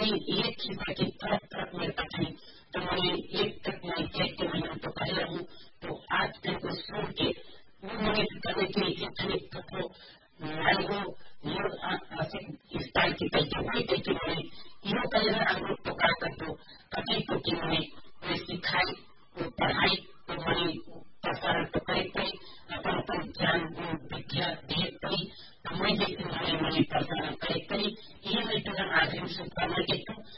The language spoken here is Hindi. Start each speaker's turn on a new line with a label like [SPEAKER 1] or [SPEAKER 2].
[SPEAKER 1] एक खिस्सा की तरफ में कथी तो मैं एक तक मैं कहते हैं तो कह हूँ तो आज तक सुन के मुझे कहे कि इतने को मैं वो इस टाइप की कहते हुए कहते हुए ये कहना हम लोग तो क्या करते कथी को कि मैं सिखाई पढ़ाई